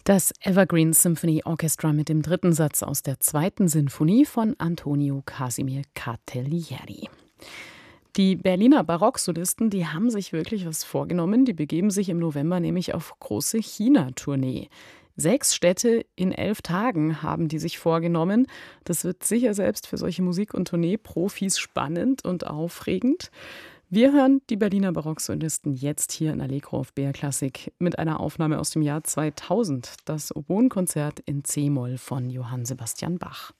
Das Evergreen Symphony Orchestra mit dem dritten Satz aus der zweiten Sinfonie von Antonio Casimir Cartellieri. Die Berliner Barocksolisten, die haben sich wirklich was vorgenommen. Die begeben sich im November nämlich auf große China-Tournee. 6 Städte in 11 Tagen haben die sich vorgenommen. Das wird sicher selbst für solche Musik- und Tournee-Profis spannend und aufregend. Wir hören die Berliner Barocksolisten jetzt hier in Allegro auf BR Klassik mit einer Aufnahme aus dem Jahr 2000, das Oboenkonzert in C-Moll von Johann Sebastian Bach.